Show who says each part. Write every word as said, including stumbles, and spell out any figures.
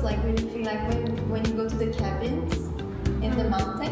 Speaker 1: like really feel like when when you go to the cabins in the mountains.